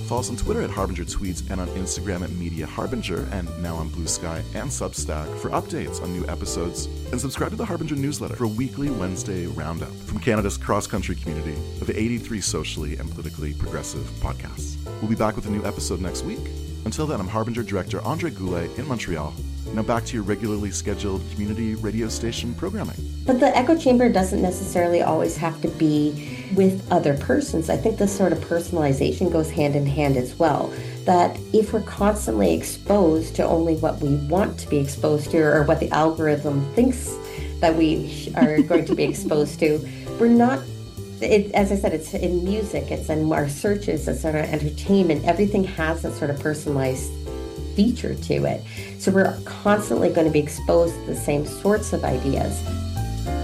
Follow us on Twitter at Harbinger Tweets and on Instagram at Media Harbinger, and now on Blue Sky and Substack for updates on new episodes. And subscribe to the Harbinger newsletter for a weekly Wednesday roundup from Canada's cross-country community of 83 socially and politically progressive podcasts. We'll be back with a new episode next week. Until then, I'm Harbinger Director Andre Goulet in Montreal. Now back to your regularly scheduled community radio station programming. But the echo chamber doesn't necessarily always have to be with other persons. I think this sort of personalization goes hand in hand as well. That if we're constantly exposed to only what we want to be exposed to, or what the algorithm thinks that we are going to be exposed to, we're not, as I said, it's in music, it's in our searches, it's in our entertainment, everything has a sort of personalized feature to it. So we're constantly going to be exposed to the same sorts of ideas.